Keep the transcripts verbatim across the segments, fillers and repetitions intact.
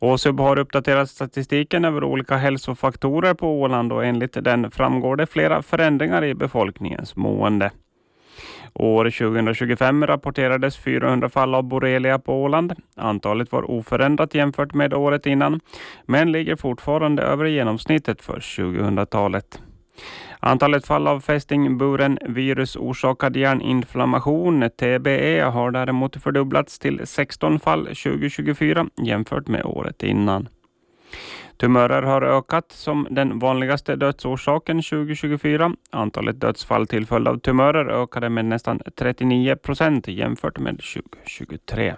Åsub har uppdaterat statistiken över olika hälsofaktorer på Åland och enligt den framgår det flera förändringar i befolkningens mående. År tjugohundratjugofem rapporterades fyrahundra fall av borrelia på Åland. Antalet var oförändrat jämfört med året innan, men ligger fortfarande över genomsnittet för tjugohundratalet. Antalet fall av fästingburen virusorsakad hjärninflammation, T B E, har däremot fördubblats till sexton fall tjugohundratjugofyra jämfört med året innan. Tumörer har ökat som den vanligaste dödsorsaken tjugohundratjugofyra. Antalet dödsfall till följd av tumörer ökade med nästan trettionio procent jämfört med tjugohundratjugotre.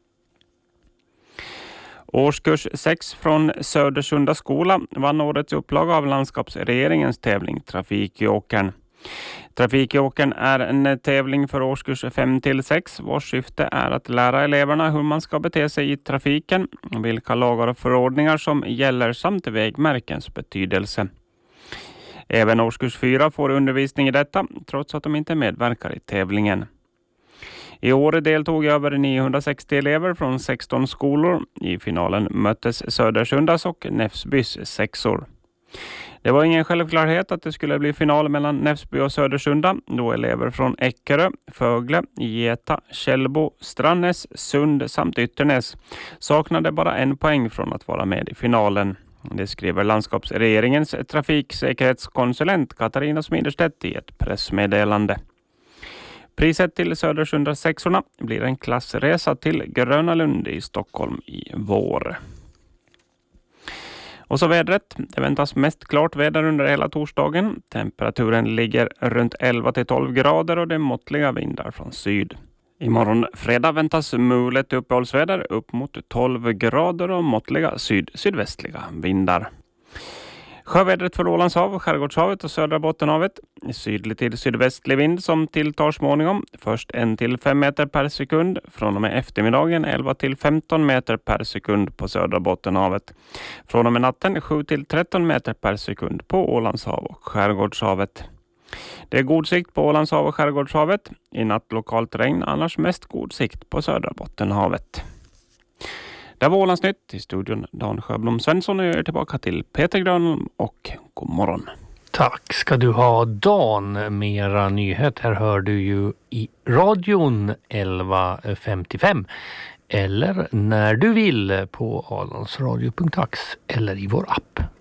Årskurs sex från Södersunda skola vann årets upplaga av landskapsregeringens tävling Trafikjokern. Trafikjokern är en tävling för årskurs fem till sex vars syfte är att lära eleverna hur man ska bete sig i trafiken, vilka lagar och förordningar som gäller samt vägmärkens betydelse. Även årskurs fyra får undervisning i detta trots att de inte medverkar i tävlingen. I år deltog över niohundrasextio elever från sexton skolor. I finalen möttes Södersundas och Näfsbys sexor. Det var ingen självklarhet att det skulle bli final mellan Näfsby och Södersunda, då elever från Eckerö, Fögle, Geta, Källbo, Strannäs, Sund samt Ytternäs saknade bara en poäng från att vara med i finalen. Det skriver landskapsregeringens trafiksäkerhetskonsulent Katarina Smiderstedt i ett pressmeddelande. Priset till Södersunda sexorna blir en klassresa till Gröna Lund i Stockholm i vår. Och så vädret. Det väntas mest klart väder under hela torsdagen. Temperaturen ligger runt elva till tolv grader och det är måttliga vindar från syd. Imorgon fredag väntas mulet uppehållsväder upp mot tolv grader och måttliga syd-sydvästliga vindar. Sjövädret för Ålands hav, Skärgårdshavet och södra Bottenhavet. Sydlig till sydvästlig vind som tilltar småningom. Först en till fem meter per sekund. Från och med eftermiddagen elva till femton meter per sekund på södra Bottenhavet. Från och med natten sju till tretton meter per sekund på Ålands hav och Skärgårdshavet. Det är god sikt på Ålands hav och Skärgårdshavet. I natt lokalt regn, annars mest god sikt på södra Bottenhavet. Det var Ålandsnytt i studion Dan Sjöblom Svensson och jag är tillbaka till Peter Grönholm och god morgon. Tack ska du ha Dan. Mera nyheter hör du ju i radion elva femtiofem eller när du vill på alandsradio punkt ax eller i vår app.